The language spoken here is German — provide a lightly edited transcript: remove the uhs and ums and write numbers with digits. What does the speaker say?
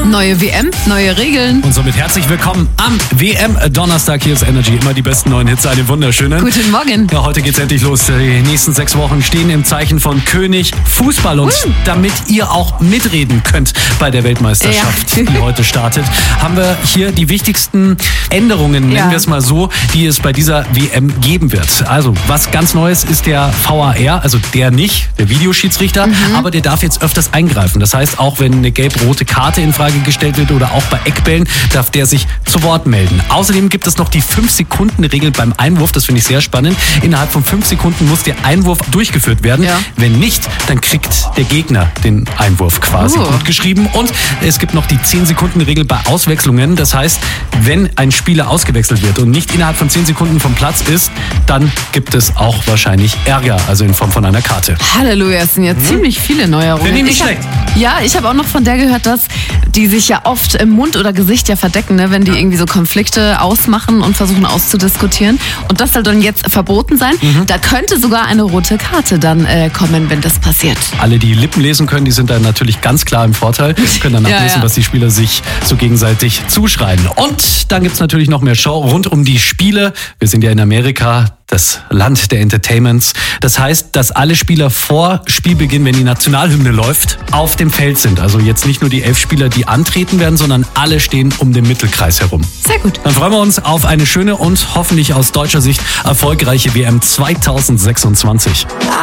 Neue WM, neue Regeln. Und somit herzlich willkommen am WM-Donnerstag. Hier ist Energy. Immer die besten neuen Hits. Einen wunderschönen Guten Morgen. Ja, heute geht's endlich los. Die nächsten 6 Wochen stehen im Zeichen von König Fußball. Und damit ihr auch mitreden könnt bei der Weltmeisterschaft, die heute startet, haben wir hier die wichtigsten Änderungen, nennen wir es mal so, die es bei dieser WM geben wird. Also, was ganz Neues ist der VAR, also der Videoschiedsrichter, aber der darf jetzt öfters eingreifen. Das heißt, auch wenn eine gelb-rote Karte in Frage gestellt wird oder auch bei Eckbällen, darf der sich zu Wort melden. Außerdem gibt es noch die 5-Sekunden-Regel beim Einwurf. Das finde ich sehr spannend. Innerhalb von 5 Sekunden muss der Einwurf durchgeführt werden. Ja. Wenn nicht, dann kriegt der Gegner den Einwurf quasi gut geschrieben. Und es gibt noch die 10-Sekunden-Regel bei Auswechslungen. Das heißt, wenn ein Spieler ausgewechselt wird und nicht innerhalb von 10 Sekunden vom Platz ist, dann gibt es auch wahrscheinlich Ärger, also in Form von einer Karte. Halleluja, es sind ja ziemlich viele Neuerungen. Finde ich nicht schlecht. Ich habe auch noch von der gehört, dass die sich ja oft im Mund oder Gesicht verdecken, ne, wenn die irgendwie so Konflikte ausmachen und versuchen auszudiskutieren. Und das soll dann jetzt verboten sein. Da könnte sogar eine rote Karte dann kommen, wenn das passiert. Alle, die Lippen lesen können, die sind dann natürlich ganz klar im Vorteil. Können dann nachlesen, was die Spieler sich so gegenseitig zuschreien. Und dann gibt's natürlich noch mehr Show rund um die Spiele. Wir sind ja in Amerika, das Land der Entertainments. Das heißt, dass alle Spieler vor Spielbeginn, wenn die Nationalhymne läuft, auf dem Feld sind. Also jetzt nicht nur die 11 Spieler, die antreten werden, sondern alle stehen um den Mittelkreis herum. Sehr gut. Dann freuen wir uns auf eine schöne und hoffentlich aus deutscher Sicht erfolgreiche WM 2026.